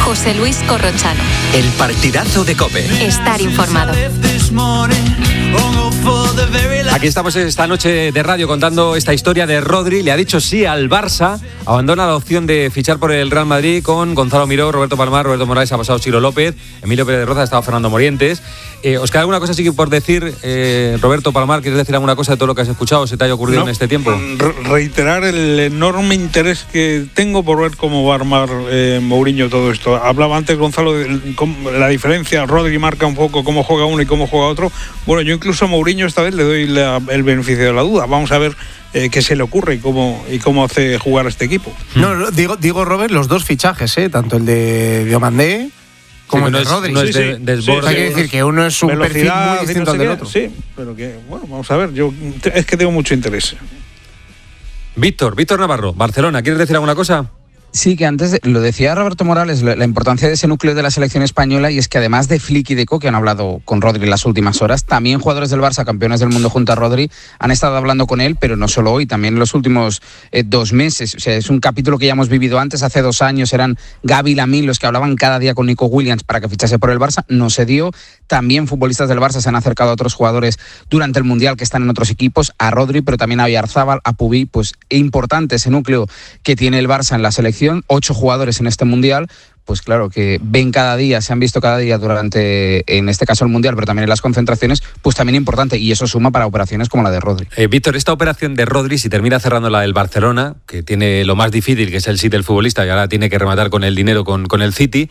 José Luis Corrochano. El partidazo de COPE. Estar informado. Aquí estamos esta noche de radio contando esta historia de Rodri. Le ha dicho sí al Barça, abandona la opción de fichar por el Real Madrid con Gonzalo Miró, Roberto Palmar, Roberto Morales, ha pasado Ciro López, Emilio Pérez de Roza, ha estado Fernando Morientes. ¿Os queda alguna cosa así por decir, Roberto Palmar? ¿Quieres decir alguna cosa de todo lo que has escuchado? ¿Se te haya ocurrido en este tiempo? Reiterar el enorme interés que tengo por ver cómo va a armar Mourinho todo esto. Hablaba antes Gonzalo de la diferencia, Rodri marca un poco cómo juega uno y cómo juega otro. Bueno, yo incluso a Mourinho esta vez le doy el beneficio de la duda. Vamos a ver qué se le ocurre y cómo hace jugar a este equipo. No, digo Robert, los dos fichajes, tanto el de Diomandé como el de Rodri. No es desborde. Hay que decir que uno es un perfil muy distinto al del otro. Sí, pero que, bueno, vamos a ver. Yo es que tengo mucho interés. Víctor Navarro, Barcelona, ¿quieres decir alguna cosa? Sí, que antes lo decía Roberto Morales, la importancia de ese núcleo de la selección española, y es que además de Flick y Deco, que han hablado con Rodri en las últimas horas, también jugadores del Barça, campeones del mundo junto a Rodri, han estado hablando con él, pero no solo hoy, también en los últimos 2 meses. O sea, es un capítulo que ya hemos vivido antes, hace 2 años eran Gavi y Lamine los que hablaban cada día con Nico Williams para que fichase por el Barça, no se dio. También futbolistas del Barça se han acercado a otros jugadores durante el Mundial que están en otros equipos, a Rodri, pero también a Oyarzábal, a Pubí. Pues importante ese núcleo que tiene el Barça en la selección, 8 jugadores en este Mundial, pues claro, que ven cada día, se han visto cada día durante, en este caso el Mundial, pero también en las concentraciones, pues también importante, y eso suma para operaciones como la de Rodri. Víctor, esta operación de Rodri, si termina cerrando la del Barcelona, que tiene lo más difícil, que es el sí del futbolista, y ahora tiene que rematar con el dinero con el City,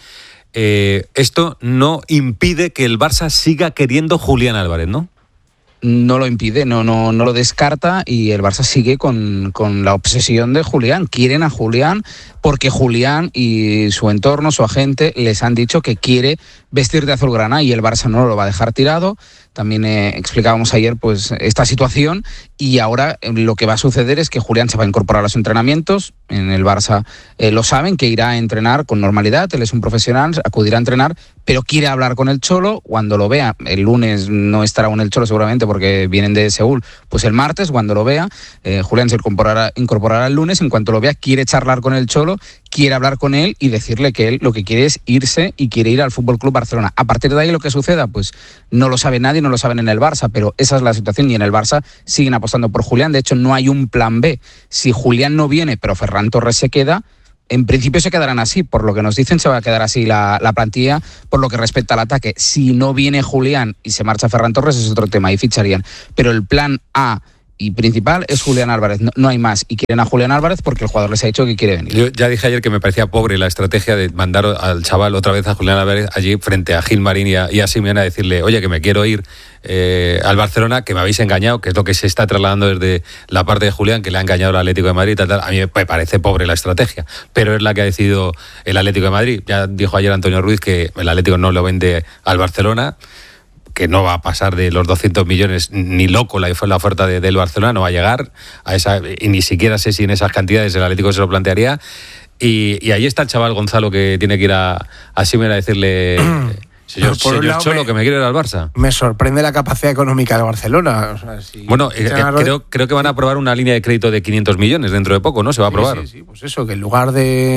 esto no impide que el Barça siga queriendo Julián Álvarez, ¿no? No lo impide, no lo descarta, y el Barça sigue con la obsesión de Julián. Quieren a Julián porque Julián y su entorno, su agente, les han dicho que quiere vestir de azulgrana y el Barça no lo va a dejar tirado. También explicábamos ayer pues esta situación, y ahora lo que va a suceder es que Julián se va a incorporar a los entrenamientos. En el Barça lo saben, que irá a entrenar con normalidad, él es un profesional, acudirá a entrenar, pero quiere hablar con el Cholo cuando lo vea. El lunes no estará con el Cholo seguramente porque vienen de Seúl, pues el martes cuando lo vea, Julián se incorporará el lunes. En cuanto lo vea, quiere charlar con el Cholo, quiere hablar con él y decirle que él lo que quiere es irse y quiere ir al FC Barcelona. A partir de ahí lo que suceda, pues no lo sabe nadie, no lo saben en el Barça, pero esa es la situación, y en el Barça siguen apostando por Julián. De hecho, no hay un plan B. Si Julián no viene, pero Ferran Torres se queda, en principio se quedarán así, por lo que nos dicen se va a quedar así la plantilla por lo que respecta al ataque. Si no viene Julián y se marcha Ferran Torres es otro tema, y ficharían. Pero el plan A y principal es Julián Álvarez, no hay más, y quieren a Julián Álvarez porque el jugador les ha dicho que quiere venir. Yo ya dije ayer que me parecía pobre la estrategia de mandar al chaval otra vez, a Julián Álvarez, allí frente a Gilmarín y a Simeone, a decirle, oye, que me quiero ir al Barcelona, que me habéis engañado, que es lo que se está trasladando desde la parte de Julián, que le ha engañado el Atlético de Madrid, tal. A mí me parece pobre la estrategia, pero es la que ha decidido el Atlético de Madrid. Ya dijo ayer Antonio Ruiz que el Atlético no lo vende al Barcelona, que no va a pasar de los 200 millones, ni loco la oferta del Barcelona, no va a llegar a esa, y ni siquiera sé si en esas cantidades el Atlético se lo plantearía. Y ahí está el chaval Gonzalo, que tiene que ir a Simeone a decirle, señor Cholo, que me quiero ir al Barça. Me sorprende la capacidad económica de Barcelona. O sea, si bueno, creo que van a aprobar una línea de crédito de 500 millones dentro de poco, ¿no? Se va a aprobar. Sí, pues eso, que en lugar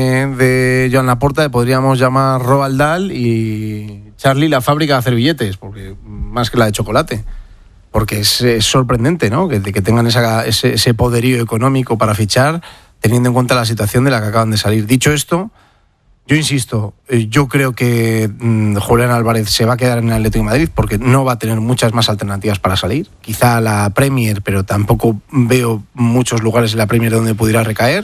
de Joan Laporta podríamos llamar Roald Dahl y Charlie la fábrica de hacer billetes, porque más que la de chocolate. Porque es sorprendente, ¿no? Que tengan ese poderío económico para fichar, teniendo en cuenta la situación de la que acaban de salir. Dicho esto, yo insisto, yo creo que Julián Álvarez se va a quedar en el Atlético de Madrid porque no va a tener muchas más alternativas para salir. Quizá la Premier, pero tampoco veo muchos lugares en la Premier donde pudiera recaer.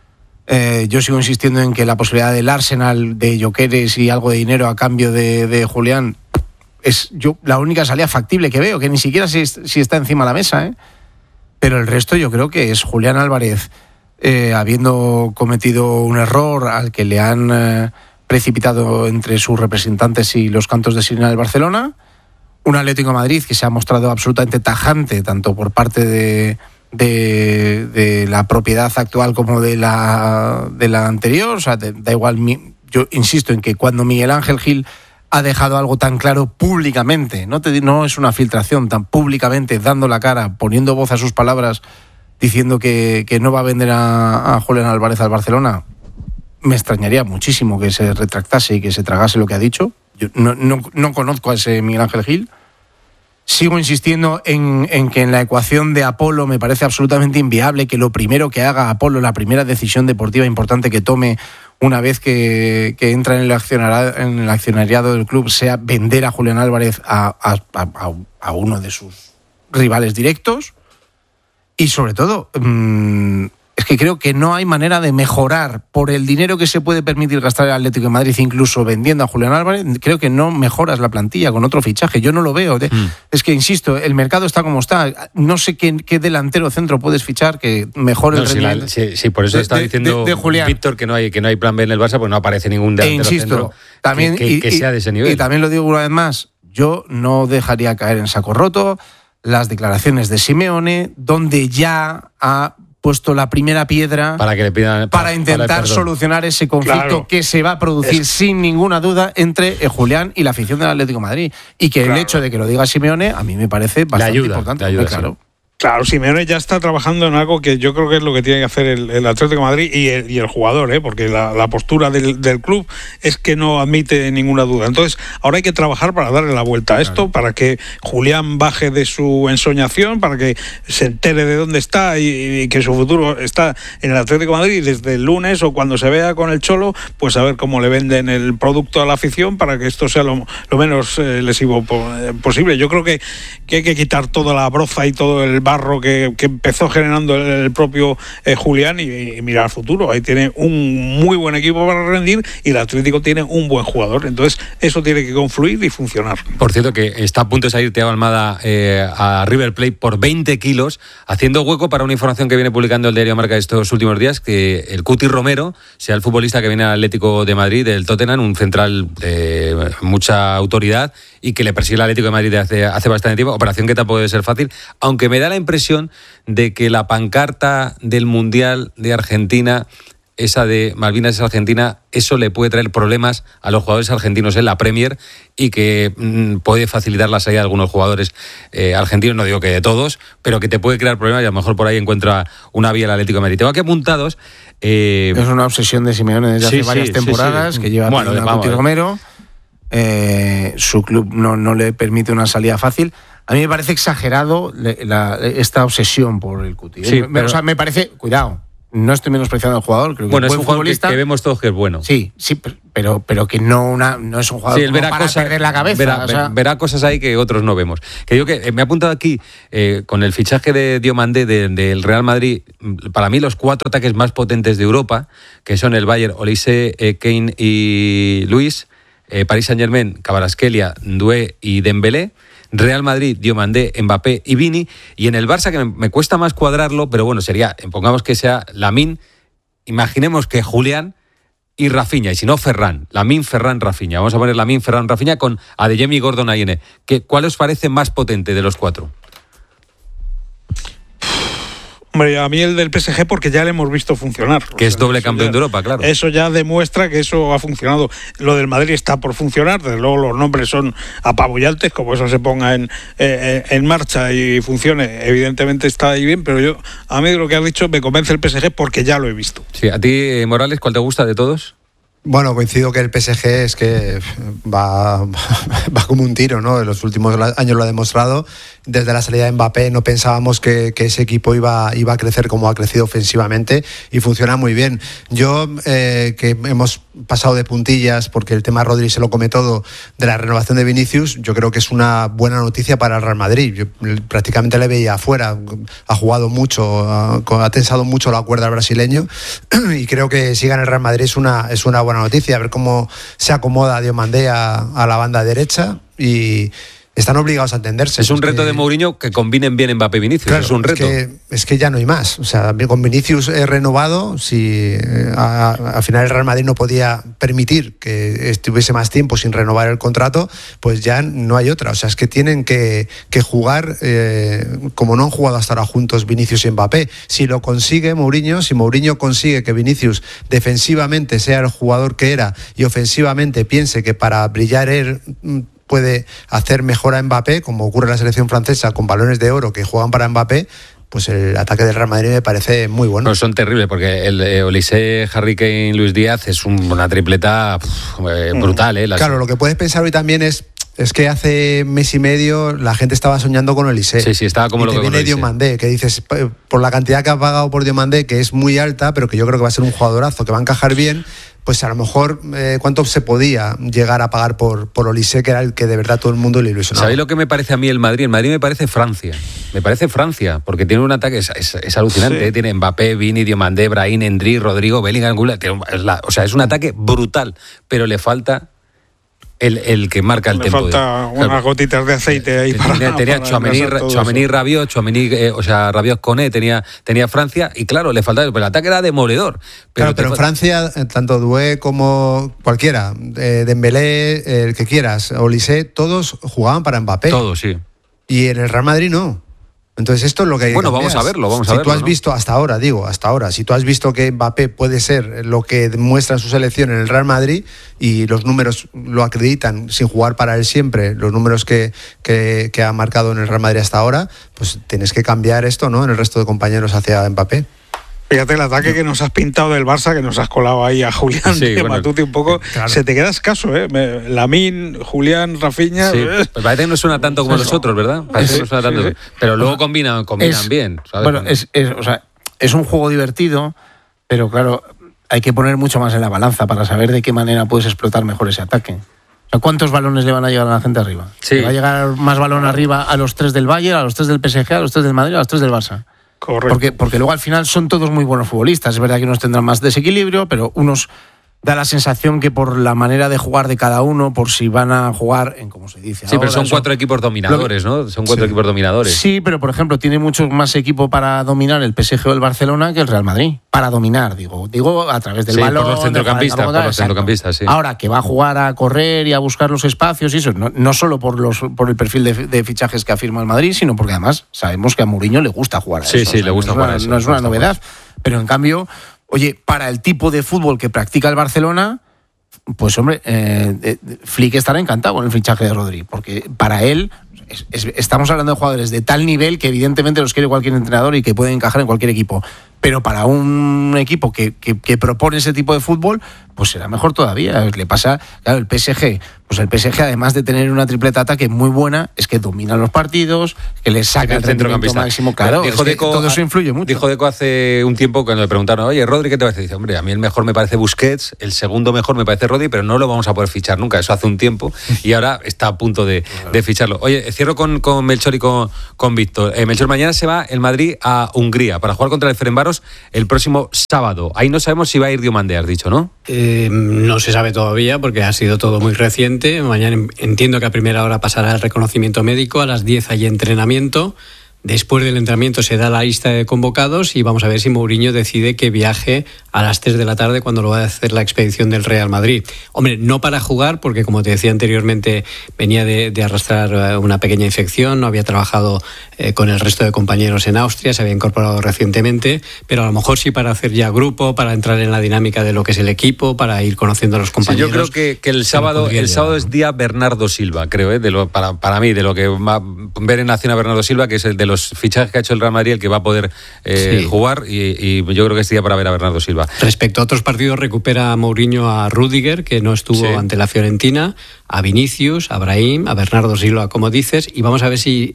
Yo sigo insistiendo en que la posibilidad del Arsenal, de Gyökeres y algo de dinero a cambio de Julián es la única salida factible que veo, que ni siquiera si está encima de la mesa, pero el resto yo creo que es Julián Álvarez, habiendo cometido un error al que le han precipitado entre sus representantes y los cantos de sirena del Barcelona, un Atlético de Madrid que se ha mostrado absolutamente tajante tanto por parte de la propiedad actual como de la anterior. O sea, da igual, yo insisto en que cuando Miguel Ángel Gil ha dejado algo tan claro públicamente, no es una filtración, tan públicamente, dando la cara, poniendo voz a sus palabras, diciendo que no va a vender a Julián Álvarez al Barcelona, me extrañaría muchísimo que se retractase y que se tragase lo que ha dicho. Yo no conozco a ese Miguel Ángel Gil. Sigo insistiendo en que en la ecuación de Apolo me parece absolutamente inviable que lo primero que haga Apolo, la primera decisión deportiva importante que tome una vez que entra en el accionariado del club, sea vender a Julián Álvarez a uno de sus rivales directos. Y sobre todo, es que creo que no hay manera de mejorar por el dinero que se puede permitir gastar el Atlético de Madrid, incluso vendiendo a Julián Álvarez. Creo que no mejoras la plantilla con otro fichaje. Yo no lo veo. Es que, insisto, el mercado está como está. No sé qué delantero centro puedes fichar que mejore el rendimiento. Sí, por eso está diciendo Víctor que no hay plan B en el Barça, porque no aparece ningún delantero centro también, que sea de ese nivel. Y también lo digo una vez más, yo no dejaría caer en saco roto las declaraciones de Simeone, donde ya ha puesto la primera piedra para que le pidan, para intentar solucionar ese conflicto que se va a producir sin ninguna duda entre Julián y la afición del Atlético de Madrid. Y que el hecho de que lo diga Simeone a mí me parece bastante importante. Ayuda. Claro, Simeone ya está trabajando en algo que yo creo que es lo que tiene que hacer el Atlético de Madrid y el jugador, porque la postura del club es que no admite ninguna duda. Entonces, ahora hay que trabajar para darle la vuelta a esto, para que Julián baje de su ensoñación, para que se entere de dónde está y que su futuro está en el Atlético de Madrid, y desde el lunes o cuando se vea con el Cholo, pues a ver cómo le venden el producto a la afición para que esto sea lo menos lesivo posible. Yo creo que hay que quitar toda la broza y todo el barro que empezó generando el propio Julián y mirar al futuro. Ahí tiene un muy buen equipo para rendir y el Atlético tiene un buen jugador. Entonces eso tiene que confluir y funcionar. Por cierto, que está a punto de salir Thiago Almada a River Plate por 20 kilos, haciendo hueco para una información que viene publicando el diario Marca estos últimos días, que el Cuti Romero sea el futbolista que viene al Atlético de Madrid del Tottenham, un central de mucha autoridad y que le persigue el Atlético de Madrid hace bastante tiempo. Operación que tampoco debe ser fácil, aunque me da la impresión de que la pancarta del Mundial de Argentina, esa de Malvinas es Argentina, eso le puede traer problemas a los jugadores argentinos en la Premier y que puede facilitar la salida de algunos jugadores argentinos, no digo que de todos, pero que te puede crear problemas y a lo mejor por ahí encuentra una vía el Atlético de Madrid. Tengo aquí apuntados. Es una obsesión de Simeone desde hace varias temporadas, que lleva a Cuti Romero. Su club no le permite una salida fácil. A mí me parece exagerado esta obsesión por el Cuti. Sí, o sea, me parece, cuidado, no estoy menospreciando al jugador, creo que es un jugador que vemos todos que es bueno. Sí, pero que no es un jugador para perder la cabeza. Verá cosas ahí que otros no vemos. Que digo que me he apuntado aquí con el fichaje de Diomandé del Real Madrid, para mí los 4 ataques más potentes de Europa, que son el Bayern, Olise, Kane y Luis, Paris Saint-Germain, Kvaratskhelia, Doué y Dembélé, Real Madrid, Diomandé, Mbappé y Vini, y en el Barça, que me cuesta más cuadrarlo, pero bueno, pongamos que sea Lamine, imaginemos que Julián y Rafinha, y si no Ferran, Lamine, Ferran, Rafinha. Vamos a poner Lamine, Ferran, Rafinha con Adeyemi y Gordon Ayene. ¿Cuál os parece más potente de los 4? Hombre, a mí el del PSG porque ya le hemos visto funcionar. Que es doble campeón de Europa, claro. Eso ya demuestra que eso ha funcionado. Lo del Madrid está por funcionar, desde luego los nombres son apabullantes, como eso se ponga en marcha y funcione, evidentemente está ahí bien, pero a mí de lo que has dicho me convence el PSG porque ya lo he visto. Sí, a ti, Morales, ¿cuál te gusta de todos? Bueno, coincido que el PSG es que va como un tiro, ¿no? En los últimos años lo ha demostrado. Desde la salida de Mbappé no pensábamos que ese equipo iba a crecer como ha crecido ofensivamente y funciona muy bien. Yo, que hemos pasado de puntillas, porque el tema Rodri se lo come todo, de la renovación de Vinicius, yo creo que es una buena noticia para el Real Madrid. Yo prácticamente le veía afuera, ha jugado mucho, ha tensado mucho la cuerda al brasileño y creo que si gana el Real Madrid es una buena noticia. A ver cómo se acomoda Diomandé a la banda derecha y están obligados a entenderse. Es un reto de Mourinho que combinen bien Mbappé y Vinicius. Claro, es un reto. Es que ya no hay más. O sea, con Vinicius renovado, si al final el Real Madrid no podía permitir que estuviese más tiempo sin renovar el contrato, pues ya no hay otra. O sea, es que tienen que jugar como no han jugado hasta ahora juntos Vinicius y Mbappé. Si lo consigue Mourinho, si Mourinho consigue que Vinicius defensivamente sea el jugador que era y ofensivamente piense que para brillar él puede hacer mejor a Mbappé, como ocurre en la selección francesa con balones de oro que juegan para Mbappé, pues el ataque del Real Madrid me parece muy bueno. Pues son terribles, porque el Olise, Harry Kane, Luis Díaz es una tripleta brutal. Claro, lo que puedes pensar hoy también es que hace mes y medio la gente estaba soñando con Olise. Sí, estaba como y te viene Diomandé, que dices, por la cantidad que ha pagado por Diomandé, que es muy alta, pero que yo creo que va a ser un jugadorazo, que va a encajar bien, pues a lo mejor cuánto se podía llegar a pagar por Olise, que era el que de verdad todo el mundo le ilusionaba. ¿Sabéis lo que me parece a mí el Madrid? El Madrid me parece Francia. Me parece Francia, porque tiene un ataque, es alucinante. Tiene Mbappé, Vini, Diomandé, Brahim, Endrick, Rodrigo, Bellingham. Es un ataque brutal, pero le falta el que marca el tempo. Le falta unas gotitas de aceite ahí tenía Tchouaméni, Rabiot, Rabiot Koné, tenía Francia, y claro, le faltaba, pero el ataque era demoledor. Pero en Francia, tanto Doué como cualquiera, Dembélé, el que quieras, Olise, todos jugaban para Mbappé. Todos, sí. Y en el Real Madrid no. Entonces esto es lo que hay que cambiar. Vamos a verlo. Si tú has visto hasta ahora, si tú has visto que Mbappé puede ser lo que demuestra en su selección en el Real Madrid, y los números lo acreditan sin jugar para él siempre, los números que ha marcado en el Real Madrid hasta ahora, pues tienes que cambiar esto, ¿no?, en el resto de compañeros hacia Mbappé. Fíjate el ataque que nos has pintado del Barça, que nos has colado ahí a Julián de Matute un poco. Claro. Se te queda escaso, ¿eh? Lamine, Julián, Rafinha. Sí, pues parece que no suena tanto como los otros, ¿verdad? Parece que no suena tanto. Sí. Pero luego combinan bien, ¿sabes? Bueno, es un juego divertido, pero claro, hay que poner mucho más en la balanza para saber de qué manera puedes explotar mejor ese ataque. O sea, ¿cuántos balones le van a llegar a la gente arriba? Sí. ¿Le va a llegar más balón arriba a los 3 del Bayern, a los 3 del PSG, a los 3 del Madrid, a los 3 del Barça? Correcto. Porque luego al final son todos muy buenos futbolistas. Es verdad que unos tendrán más desequilibrio, pero unos da la sensación que por la manera de jugar de cada uno, por si van a jugar en, como se dice ahora, pero son 4 equipos dominadores, ¿no? Son 4 equipos dominadores. Sí, pero por ejemplo tiene mucho más equipo para dominar el PSG o el Barcelona que el Real Madrid. Para dominar, digo a través del balón. Por los centrocampistas, sí. Ahora, que va a jugar a correr y a buscar los espacios y eso, no solo por el perfil de fichajes que afirma el Madrid, sino porque además sabemos que a Mourinho le gusta jugar a eso. Sí, le gusta jugar a eso. No es una novedad, pero en cambio, oye, para el tipo de fútbol que practica el Barcelona, pues hombre, Flick estará encantado con el fichaje de Rodri, porque para él estamos hablando de jugadores de tal nivel que evidentemente los quiere cualquier entrenador y que pueden encajar en cualquier equipo. Pero para un equipo que propone ese tipo de fútbol, pues será mejor todavía. Le pasa, claro, el PSG. Pues el PSG, además de tener una tripleta ataque muy buena, es que domina los partidos, que le saca el rendimiento máximo. Claro, todo eso influye mucho. Dijo Deco hace un tiempo cuando le preguntaron, oye, Rodri, ¿qué te parece? Dice, hombre, a mí el mejor me parece Busquets, el segundo mejor me parece Rodri, pero no lo vamos a poder fichar nunca. Eso hace un tiempo y ahora está a punto de ficharlo. Oye, cierro con Melchor y con Víctor. Melchor, mañana se va el Madrid a Hungría para jugar contra el Ferencváros el próximo sábado. Ahí no sabemos si va a ir Diomandé, has dicho, ¿no? No se sabe todavía porque ha sido todo muy reciente. Mañana entiendo que a primera hora pasará el reconocimiento médico, a las 10 hay entrenamiento. Después del entrenamiento se da la lista de convocados y vamos a ver si Mourinho decide que viaje a las 3 de la tarde cuando lo va a hacer la expedición del Real Madrid. Hombre, no para jugar, porque como te decía anteriormente, venía de arrastrar una pequeña infección, no había trabajado con el resto de compañeros en Austria, se había incorporado recientemente, pero a lo mejor sí para hacer ya grupo, para entrar en la dinámica de lo que es el equipo, para ir conociendo a los compañeros. Sí, yo creo que el sábado es día Bernardo Silva, creo, para mí, de lo que va a ver en acción a Bernardo Silva, que es el de los fichajes que ha hecho el Real Madrid, el que va a poder jugar, y yo creo que es día para ver a Bernardo Silva. Respecto a otros partidos, recupera Mourinho a Rüdiger, que no estuvo ante la Fiorentina, a Vinicius, a Brahim, a Bernardo Silva, como dices, y vamos a ver si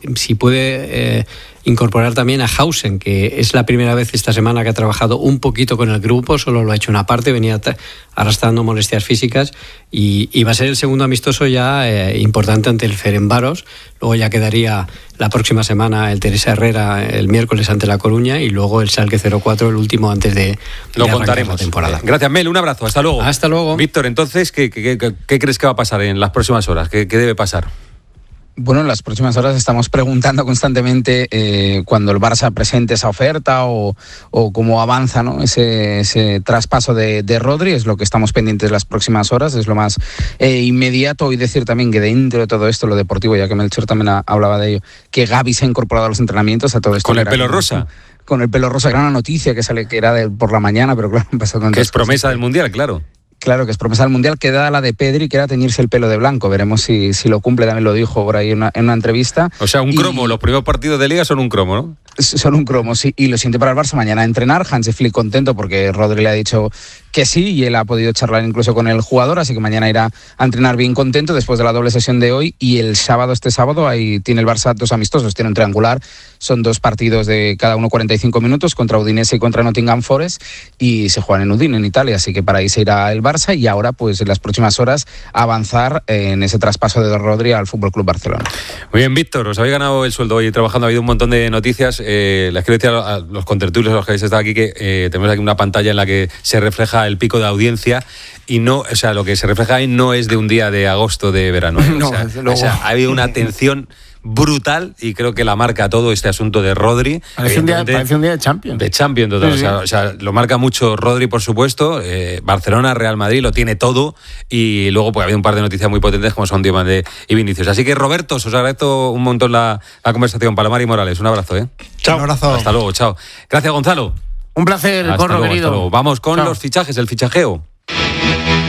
puede incorporar también a Hausen, que es la primera vez esta semana que ha trabajado un poquito con el grupo, solo lo ha hecho una parte, venía arrastrando molestias físicas, y va a ser el segundo amistoso ya importante ante el Ferencváros. Luego ya quedaría la próxima semana el Teresa Herrera el miércoles ante La Coruña, y luego el Schalke 04 el último antes de contaremos la temporada. Gracias, Mel, un abrazo, hasta luego. Hasta luego. Víctor, entonces, ¿qué crees que va a pasar en las próximas horas? ¿Qué debe pasar? Bueno, en las próximas horas estamos preguntando constantemente cuando el Barça presente esa oferta o cómo avanza, ¿no?, ese traspaso de Rodri. Es lo que estamos pendientes las próximas horas, es lo más inmediato. Y decir también que dentro de todo esto, lo deportivo, ya que Melchor también hablaba de ello, que Gavi se ha incorporado a los entrenamientos, a todo esto. Con el pelo rosa. Con el pelo rosa, que era una noticia que sale, que era por la mañana, pero claro, han pasado tantas que es promesa cosas. Del Mundial, claro. Claro, que es promesa del Mundial, que da la de Pedri, que era teñirse el pelo de blanco. Veremos si lo cumple, también lo dijo por ahí en una entrevista. O sea, un cromo, los primeros partidos de Liga son un cromo, ¿no? Son un cromo, sí. Y lo siguiente para el Barça, mañana a entrenar. Hansi Flick contento porque Rodri le ha dicho que sí y él ha podido charlar incluso con el jugador, así que mañana irá a entrenar bien contento después de la doble sesión de hoy. Y el sábado, este sábado, ahí tiene el Barça 2 amistosos, tiene un triangular. Son 2 partidos de cada uno 45 minutos contra Udinese y contra Nottingham Forest y se juegan en Udine, en Italia, así que para ahí se irá el Barça y ahora pues en las próximas horas avanzar en ese traspaso de Rodri al FC Barcelona. Muy bien, Víctor, os habéis ganado el sueldo hoy trabajando, ha habido un montón de noticias, les quiero decir a los contertulios, a los que habéis estado aquí, que tenemos aquí una pantalla en la que se refleja el pico de audiencia y no, o sea, lo que se refleja ahí no es de un día de agosto de verano, No, o sea, ha habido una atención brutal y creo que la marca todo este asunto de Rodri. Parece un día de Champions. De Champions total, Sí. O sea, lo marca mucho Rodri, por supuesto, Barcelona, Real Madrid, lo tiene todo y luego pues ha habido un par de noticias muy potentes como son Diomande y Vinicius. Así que Roberto, os agradezco un montón la conversación. Palomar y Morales, un abrazo. Chao. Un abrazo. Hasta luego, chao. Gracias, Gonzalo. Un placer, Hasta Corro, luego, querido. hasta luego. Vamos con Chao. los fichajes, el fichajeo.